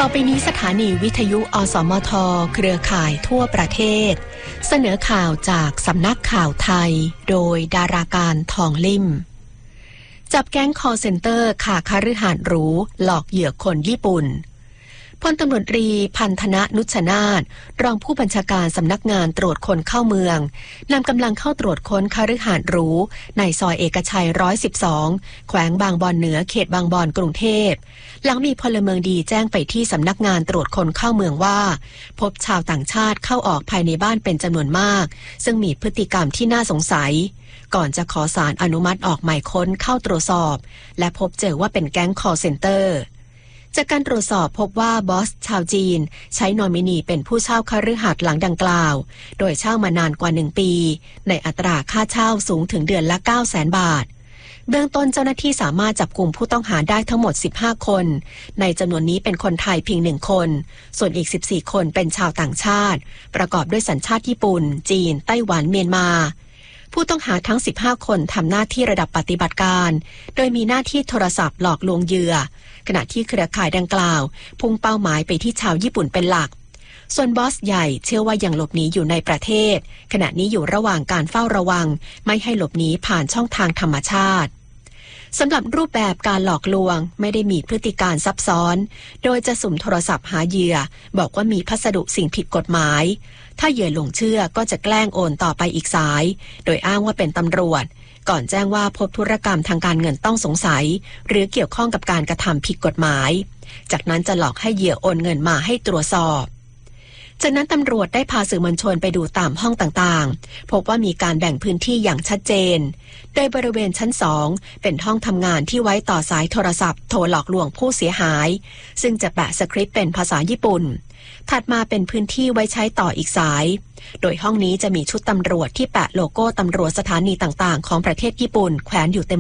อไปนี้สถานีวิทยุอสมทเครือข่ายทั่วประเทศเสนอข่าวจากสำนักข่าวไทยโดยดาราการทองลิ่มจับแก๊งคอลเซ็นเตอร์ข่าคฤหาสน์หรูหลอกเหยื่อคนญี่ปุ่นพลตำรวจตรีพันธนะนุชนาถรองผู้บัญชาการสำนักงานตรวจคนเข้าเมืองนำกำลังเข้าตรวจค้นคฤหาสน์หรูในซอยเอกชัย112แขวงบางบอนเหนือเขตบางบอนกรุงเทพหลังมีพลเมืองดีแจ้งไปที่สำนักงานตรวจคนเข้าเมืองว่าพบชาวต่างชาติเข้าออกภายในบ้านเป็นจำนวนมากซึ่งมีพฤติกรรมที่น่าสงสัยก่อนจะขอศาลอนุมัติออกหมายค้นเข้าตรวจสอบและพบเจอว่าเป็นแก๊งคอลเซ็นเตอร์จากการตรวจสอบพบว่าบอสชาวจีนใช้นอมินีเป็นผู้เช่าคฤหาสน์หลังดังกล่าวโดยเช่ามานานกว่า1ปีในอัตราค่าเช่าสูงถึงเดือนละ 900,000 บาทเบื้องต้นเจ้าหน้าที่สามารถจับกลุ่มผู้ต้องหาได้ทั้งหมด15คนในจำนวนนี้เป็นคนไทยเพียง1คนส่วนอีก14คนเป็นชาวต่างชาติประกอบด้วยสัญชาติญี่ปุ่นจีนไต้หวันเมียนมาผู้ต้องหาทั้ง15คนทำหน้าที่ระดับปฏิบัติการโดยมีหน้าที่โทรศัพท์หลอกลวงเหยื่อขณะที่เครือข่ายดังกล่าวพุ่งเป้าหมายไปที่ชาวญี่ปุ่นเป็นหลักส่วนบอสใหญ่เชื่อว่ายังหลบหนีอยู่ในประเทศขณะนี้อยู่ระหว่างการเฝ้าระวังไม่ให้หลบหนีผ่านช่องทางธรรมชาติสำหรับรูปแบบการหลอกลวงไม่ได้มีพฤติการซับซ้อนโดยจะสุ่มโทรศัพท์หาเหยื่อบอกว่ามีพัสดุสิ่งผิดกฎหมายถ้าเหยื่อหลงเชื่อก็จะแกล้งโอนต่อไปอีกสายโดยอ้างว่าเป็นตำรวจก่อนแจ้งว่าพบธุรกรรมทางการเงินต้องสงสัยหรือเกี่ยวข้องกับการกระทำผิดกฎหมายจากนั้นจะหลอกให้เหยื่อโอนเงินมาให้ตรวจสอบจากนั้นตำรวจได้พาสื่อมวลชนไปดูตามห้องต่างๆพบว่ามีการแบ่งพื้นที่อย่างชัดเจนโดยบริเวณชั้น2เป็นห้องทำงานที่ไว้ต่อสายโทรศัพท์โทรหลอกลวงผู้เสียหายซึ่งจะแปะสคริปต์เป็นภาษาญี่ปุ่นถัดมาเป็นพื้นที่ไว้ใช้ต่ออีกสายโดยห้องนี้จะมีชุดตำรวจที่แปะโลโก้ตำรวจสถานีต่างๆของประเทศญี่ปุ่นแขวนอยู่เต็ม